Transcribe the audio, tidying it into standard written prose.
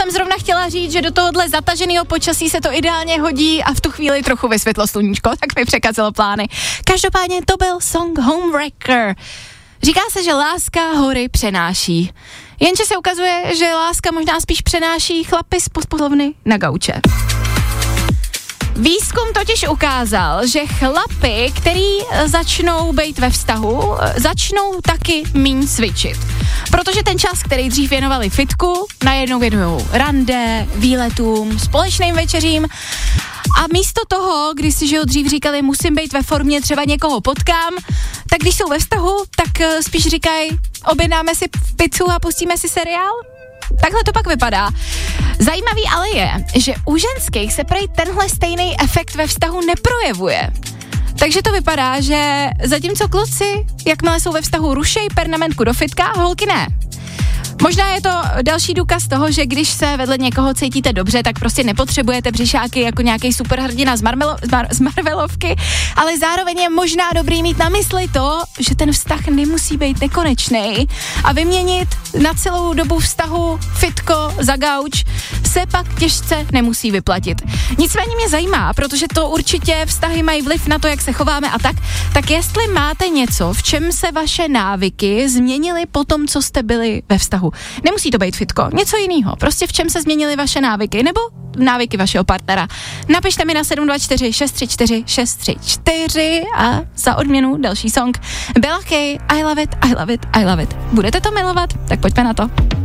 jsem zrovna chtěla říct, že do tohohle zataženého počasí se to ideálně hodí a v tu chvíli trochu vysvětlo sluníčko, tak mi překazilo plány. Každopádně to byl song Homewrecker. Říká se, že láska hory přenáší. Jenže se ukazuje, že láska možná spíš přenáší chlapy z poslovny na gauče. Výzkum totiž ukázal, že chlapi, který začnou být ve vztahu, začnou taky míň cvičit. Protože ten čas, který dřív věnovali fitku, najednou věnujou rande, výletům, společným večeřím. A místo toho, když si, že jo, dřív říkali, musím být ve formě, třeba někoho potkám, tak když jsou ve vztahu, tak spíš říkají, objednáme si pizzu a pustíme si seriál. Takhle to pak vypadá. Zajímavý ale je, že u ženských se prej tenhle stejný efekt ve vztahu neprojevuje. Takže to vypadá, že zatímco kluci, jakmile jsou ve vztahu, rušej pernamentku do fitka, holky ne. Možná je to další důkaz toho, že když se vedle někoho cítíte dobře, tak prostě nepotřebujete břišáky jako nějaký superhrdina z Marvelovky, ale zároveň je možná dobrý mít na mysli to, že ten vztah nemusí být nekonečný a vyměnit na celou dobu vztahu fitko za gauč se pak těžce nemusí vyplatit. Nicméně mě zajímá, protože to určitě vztahy mají vliv na to, jak se chováme a tak jestli máte něco, v čem se vaše návyky změnily po tom, co jste byli ve vztahu. Nemusí to být fitko, něco jiného. Prostě v čem se změnily vaše návyky nebo návyky vašeho partnera. Napište mi na 724 634 634 a za odměnu další song Bella K, I love it, I love it, I love it. Budete to milovat? Tak pojďme na to.